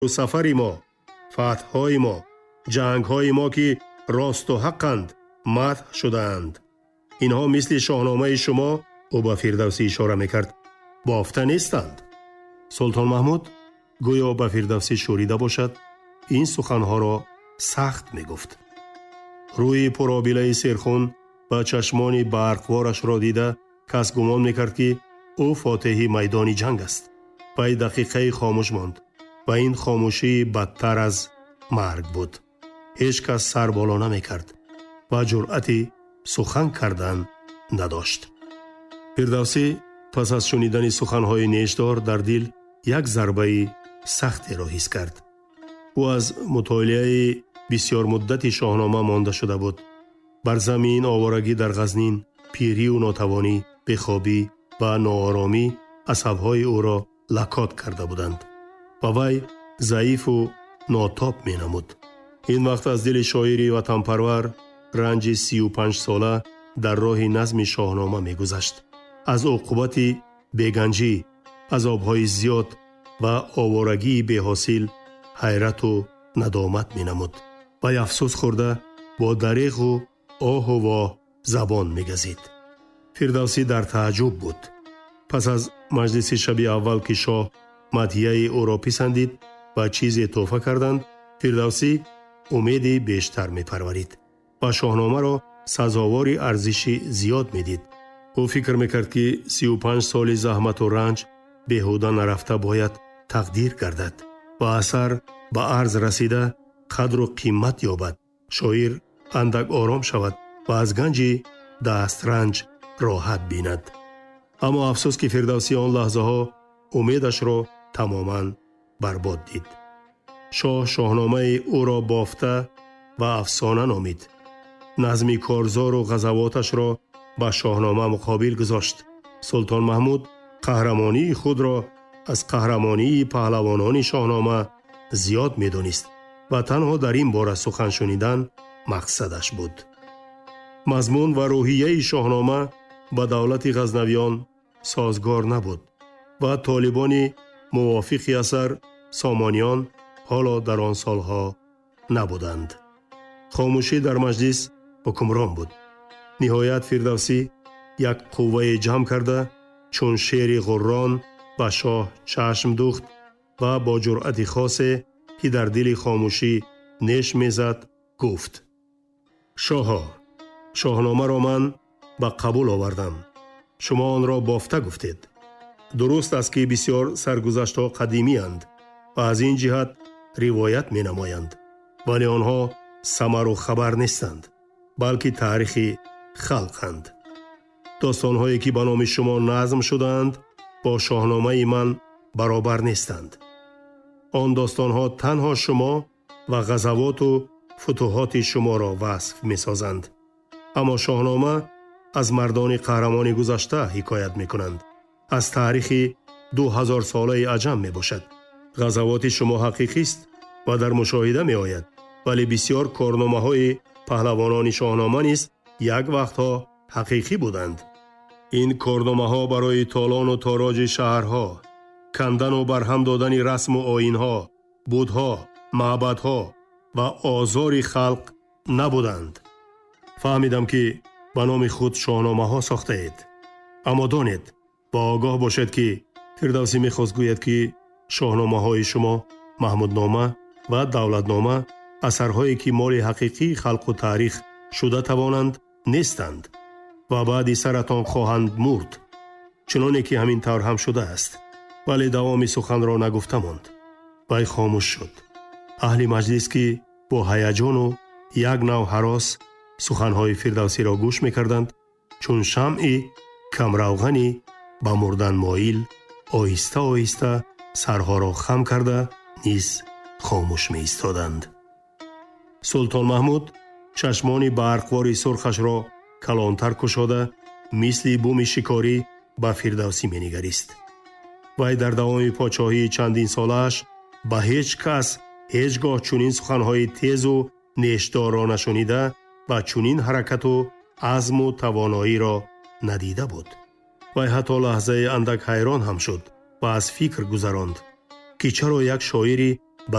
сафари мо, фатҳҳои мо, ҷангҳои мо ки росту ҳаққанд, мадҳ шудаанд. инҳо мисли шоҳномаи шумо, ӯ ба Фирдавсӣ ишора мекард, бофта нестанд. султон маҳмуд гӯё ба Фирдавсӣ шӯрида бошад, ин суханҳоро сахт мегуфт. рӯи пуробилаи серхун ва чашмони барқворашро дида кас гумон мекард ки ӯ фотиҳи майдони ҷанг аст. вай дақиқаи хомӯш монд ва ин хомӯшии бадтар аз марг буд. ҳеҷ кас сар боло намекард ва ҷуръати сухан кардан надошт. фирдавсӣ пас аз шунидани суханҳои нешдор дар дил як зарбаи сахтеро ҳис кард. ӯ аз мутолиаи бисёрмуддати шоҳнома монда шуда буд. бар замин оварагӣ дар ғазнин, пирию нотавонӣ, бехобӣ ва нооромӣ асабҳои ӯро лакот карда буданд ва вай заифу нотоб менамуд. ин вақт аз дили шоири ватанпарвар ранҷи 35 сола дар роҳи назми шоҳнома мегузашт. аз уқубати беганҷӣ, азобҳои зиёд ва оварагии беҳосил ҳайрату надомат менамуд. вай афсӯс хӯрда бо дариғу оҳу воҳ забон мегазид. фирдавсӣ дар тааҷҷуб буд. пас аз маҷлиси шаби аввал ки шоҳ мадҳияи ӯро писандид ва чизе тӯҳфа карданд, фирдавсӣ умеди бештар мепарварид ва шоҳномаро сазовори арзиши зиёд медид. ӯ фикр мекард ки 35 соли заҳмату ранҷ беҳуда нарафта бояд тақдир гардад ва асар ба арз расида қадру қиммат ёбад, шоир андак ором шавад ва аз ганҷи дастранҷ роҳат бинад. аммо афсӯс ки фирдавсӣ он лаҳзаҳо умедашро тамоман барбод дид. шоҳ шоҳномаи ӯро бофта ва афсона номид. назми корзору ғазавоташро ба шоҳнома муқобил гузошт. султон маҳмуд қаҳрамонии худро аз қаҳрамонии паҳлавонони шоҳнома зиёд медонист ва танҳо дар ин бора сухан шунидан мақсадаш буд. мазмун ва рӯҳияи шоҳнома ба давлати ғазнавиён созгор набуд ва толибони мувофиқи асар сомониён ҳоло дар он солҳо набуданд. хомӯшӣ дар маҷлис ҳукмрон буд. ниҳоят фирдавсӣ як қуввае ҷамъ карда чун шери ғуррон ба шоҳ чашм духт ва бо ҷуръати хосе ки дар дили хомӯшӣ неш мезад гуфт: шоҳо, шоҳномаро ман ба қабул овардам. шумо онро бофта гуфтед. дуруст аст ки бисёр саргузаштҳо қадимиянд ва аз ин ҷиҳат ривоят менамоянд, вале онҳо самару хабар нестанд, балки таърихи халқанд. достонҳое ки ба номи шумо назм шудаанд бо шоҳномаи ман баробар нестанд. он достонҳо танҳо шумо ва ғазавоту футуҳоти шуморо васф месозанд. аммо шоҳнома аз мардони қаҳрамони гузашта ҳикоят мекунанд. аз таърихи 2000 солаи аҷам мебошад. ғазавоти шумо ҳақиқист ва дар мушоҳида меояд, вале бисёр корномаҳои паҳлавонони шоҳнома низ як вақтҳо ҳақиқӣ буданд. ин корномаҳо барои толону тороҷи шаҳрҳо, кандану барҳам додани расму оинҳо, будҳо, маъбадҳо ва озори халқ набуданд. фаҳмидам ки ба номи худ шоҳномаҳо сохтаед. аммо донед, ба огоҳ бошед ки фирдавсӣ мехост гӯяд ки шоҳномаҳои шумо маҳмуднома ва давлатнома асарҳое ки моли ҳақиқии халқу таърих шуда тавонанд нестанд ва баъди саратон хоҳанд мурд. чуноне ки ҳамин тавр ҳам шудааст. вале давоми суханро нагуфта монд. вай хомӯш шуд. аҳли маҷлис ки бо ҳаяҷону як нав ҳарос суханҳои фирдавсиро гӯш мекарданд, чун шамъи камравғани ба мурдан моил оҳиста оҳиста сарҳоро хам карда низ хомӯш меистоданд. султон маҳмуд чашмони барқвори сурхашро калонтар кушода мисли буми шикорӣ ба фирдавсӣ менигарист. вай дар давоми подшоҳии чандин солааш ба ҳеҷ кас ҳеҷ гоҳ чунин суханҳои тезу нешдорро нашунида ва чунин ҳаракату азму тавоноиро надида буд. вай ҳатто лаҳзаи андак ҳайрон ҳам шуд ва аз фикр гузаронд ки чаро як шоири